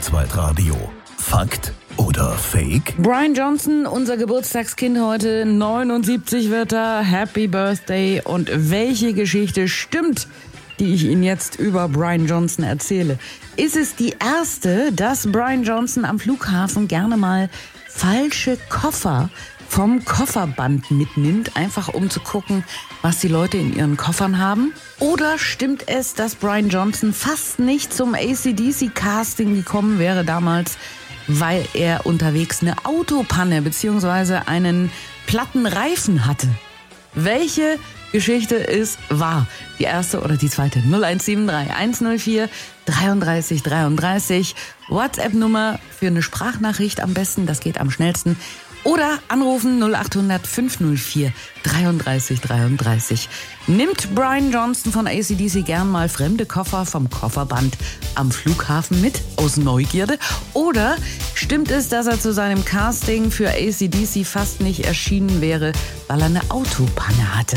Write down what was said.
Kurzweitradio. Fakt oder Fake? Brian Johnson, unser Geburtstagskind heute, 79 wird er, Happy Birthday. Und welche Geschichte stimmt, die ich Ihnen jetzt über Brian Johnson erzähle? Ist es die erste, dass Brian Johnson am Flughafen gerne mal falsche Koffer vom Kofferband mitnimmt, einfach um zu gucken, was die Leute in ihren Koffern haben? Oder stimmt es, dass Brian Johnson fast nicht zum AC/DC-Casting gekommen wäre damals, weil er unterwegs eine Autopanne bzw. einen platten Reifen hatte? Welche Geschichte ist wahr? Die erste oder die zweite? 0173 104 33 33. WhatsApp-Nummer für eine Sprachnachricht am besten, das geht am schnellsten. Oder anrufen 0800 504 33 33. Nimmt Brian Johnson von AC/DC gern mal fremde Koffer vom Kofferband am Flughafen mit, aus Neugierde? Oder stimmt es, dass er zu seinem Casting für AC/DC fast nicht erschienen wäre, weil er eine Autopanne hatte?